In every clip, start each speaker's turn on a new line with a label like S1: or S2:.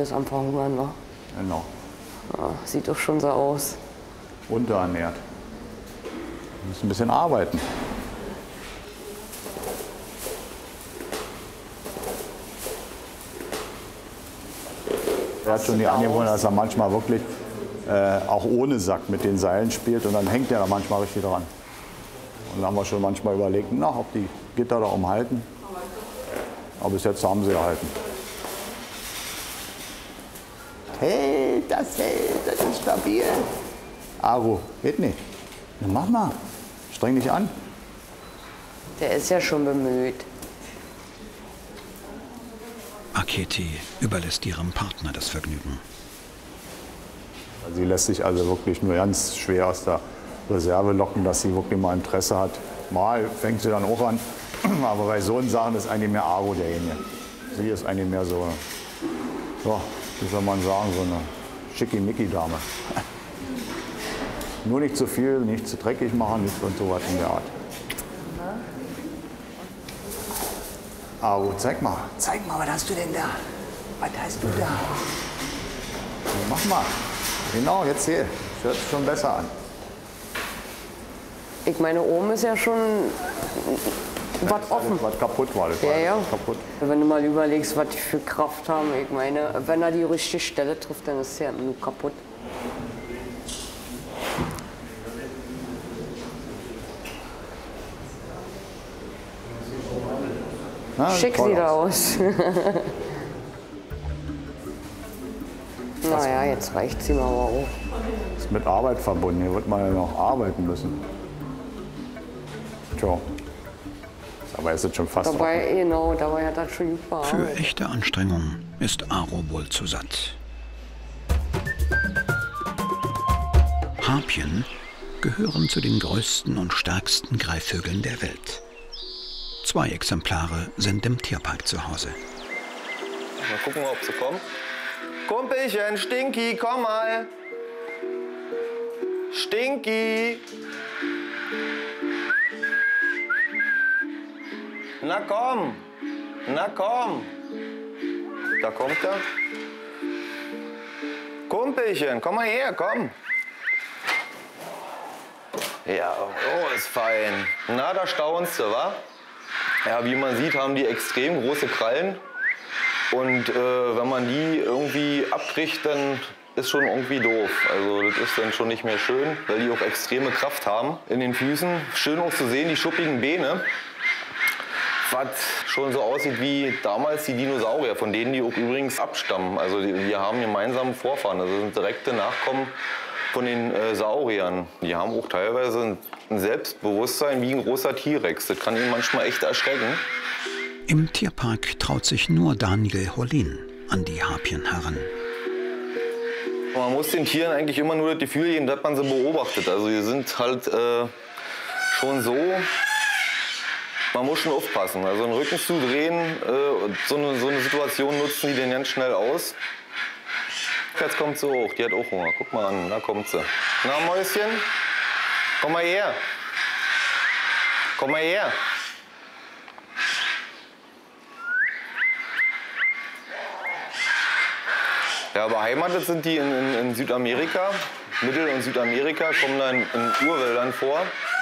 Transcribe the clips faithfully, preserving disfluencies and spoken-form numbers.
S1: ist am Verhungern, ne?
S2: Genau.
S1: Ja, sieht doch schon so aus.
S2: Unterernährt. Wir müssen ein bisschen arbeiten. Er hat schon die Angewohnheit, dass er manchmal wirklich äh, auch ohne Sack mit den Seilen spielt und dann hängt er da manchmal richtig dran. Und dann haben wir schon manchmal überlegt, na, ob die Gitter da umhalten. Aber bis jetzt haben sie erhalten. Hey, das hält, das ist stabil. Aro, geht nicht. Na, mach mal, streng dich an.
S1: Der ist ja schon bemüht.
S3: Aketi überlässt ihrem Partner das Vergnügen.
S2: Sie lässt sich also wirklich nur ganz schwer aus der Reserve locken, dass sie wirklich mal Interesse hat. Mal fängt sie dann auch an, aber bei so Sachen ist eigentlich mehr Aro derjenige. Sie ist eigentlich mehr so, so, wie soll man sagen, so eine Schickimicki-Dame. Nur nicht zu viel, nicht zu dreckig machen, nicht und so was in der Art. Aro, zeig mal, zeig mal, was hast du denn da? Was hast du da? So, mach mal. Genau, jetzt hier. Das hört sich schon besser an.
S1: Ich meine, oben ist ja schon was offen.
S2: Was kaputt war, das
S1: Ja,
S2: war
S1: ja.
S2: kaputt.
S1: Wenn du mal überlegst, was die für Kraft haben, ich meine, wenn er die richtige Stelle trifft, dann ist es ja nur kaputt.
S2: Na,
S1: Schick
S2: toll
S1: sieht er
S2: aus.
S1: aus. Naja, jetzt reicht sie mal auch.
S2: Ist mit Arbeit verbunden. Hier wird man ja noch arbeiten müssen. Tja. Aber ist jetzt schon fast
S1: Dabei,
S2: trocken.
S1: genau, dabei hat er schon gut
S3: Für
S1: bearbeitet.
S3: echte Anstrengung ist Aro wohl zu satt. Harpyen gehören zu den größten und stärksten Greifvögeln der Welt. Zwei Exemplare sind im Tierpark zu Hause.
S4: Mal gucken, ob sie kommen. Kumpelchen, Stinky, komm mal. Stinky. Na komm. Na komm. Da kommt er. Kumpelchen, komm mal her, komm. Ja, oh, ist fein. Na, da staunst du, wa? Ja, wie man sieht, haben die extrem große Krallen. Und äh, wenn man die irgendwie abkriegt, dann ist schon irgendwie doof. Also das ist dann schon nicht mehr schön, weil die auch extreme Kraft haben in den Füßen. Schön auch zu sehen, die schuppigen Beine. Was schon so aussieht wie damals die Dinosaurier, von denen die auch übrigens abstammen. Also die, wir haben gemeinsame Vorfahren, also sind direkte Nachkommen von den äh, Sauriern. Die haben auch teilweise ein, ein Selbstbewusstsein wie ein großer T-Rex. Das kann ihn manchmal echt erschrecken.
S3: Im Tierpark traut sich nur Daniel Hollin an die Harpyen heran.
S4: Man muss den Tieren eigentlich immer nur das Gefühl geben, dass man sie beobachtet. Also die sind halt äh, schon so, man muss schon aufpassen. Also den Rücken zu drehen, äh, so, eine, so eine Situation nutzen die den ganz schnell aus. Jetzt kommt sie hoch, die hat auch Hunger. Guck mal an, da kommt sie. Na Mäuschen, komm mal her. Komm mal her. Ja, beheimatet sind die in, in, in Südamerika. Mittel- und Südamerika kommen dann in Urwäldern vor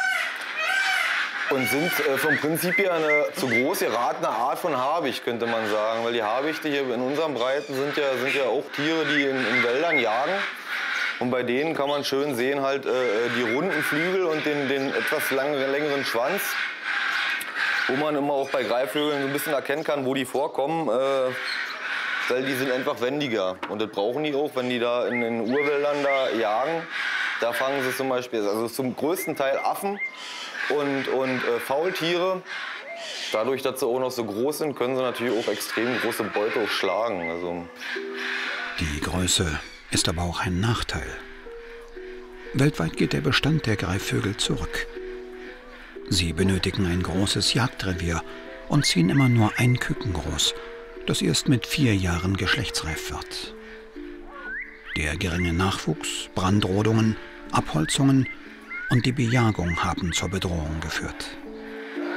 S4: und sind äh, vom Prinzip her eine zu groß geratene Art von Habicht, könnte man sagen. Weil die Habichte hier in unseren Breiten sind ja, sind ja auch Tiere, die in, in Wäldern jagen. Und bei denen kann man schön sehen, halt äh, die runden Flügel und den, den etwas lang, längeren Schwanz. Wo man immer auch bei Greifvögeln so ein bisschen erkennen kann, wo die vorkommen. Äh, Weil die sind einfach wendiger und das brauchen die auch, wenn die da in den Urwäldern da jagen. Da fangen sie zum Beispiel, also zum größten Teil Affen und, und äh, Faultiere. Dadurch, dass sie auch noch so groß sind, können sie natürlich auch extrem große Beute auch schlagen. Also
S3: Die Größe ist aber auch ein Nachteil. Weltweit geht der Bestand der Greifvögel zurück. Sie benötigen ein großes Jagdrevier und ziehen immer nur ein Küken groß, das erst mit vier Jahren geschlechtsreif wird. Der geringe Nachwuchs, Brandrodungen, Abholzungen und die Bejagung haben zur Bedrohung geführt.